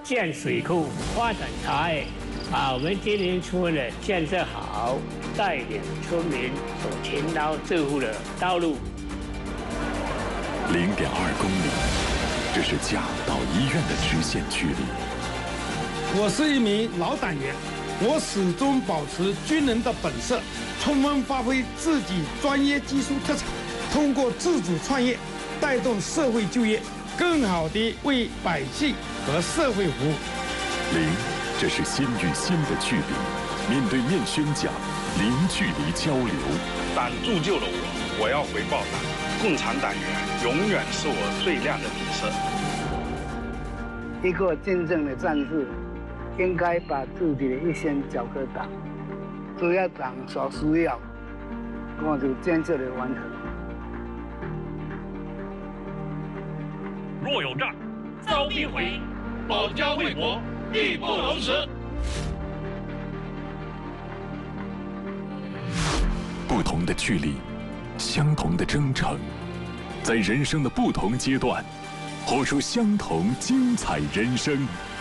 建水库、发展茶叶，把我们金陵村的建设好，带领村民走勤劳致富的道路。 0.2公里，这是家到医院的直线距离。 我是一名老党员，我始终保持军人的本色，充分发挥自己专业技术特长，通过自主创业，带动社会就业，更好地为百姓和社会服务。 这是心与心的距离，面对面宣讲，零距离交流。 党铸就了我，我要回报党。共产党员永远是我最亮的底色。 一个真正的战士，应该把自己的一生交给党，只要党所需要，我就坚决地完成。 若有战，遭必毁；保家卫国，义不容辞。 不同的距离，相同的征程，在人生的不同阶段，活出相同精彩人生。